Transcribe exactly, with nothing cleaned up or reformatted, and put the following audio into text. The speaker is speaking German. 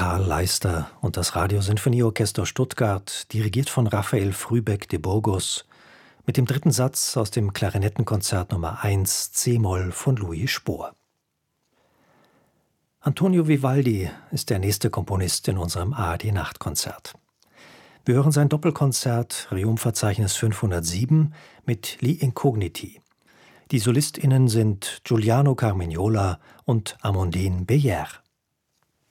Karl Leister und das Radiosinfonieorchester Stuttgart, dirigiert von Raphael Frühbeck de Burgos, mit dem dritten Satz aus dem Klarinettenkonzert Nummer eins C-Moll von Louis Spohr. Antonio Vivaldi ist der nächste Komponist in unserem A R D-Nachtkonzert. Wir hören sein Doppelkonzert Requiem-Verzeichnis fünfhundertsieben mit Li Incogniti. Die SolistInnen sind Giuliano Carmignola und Amandine Beyer.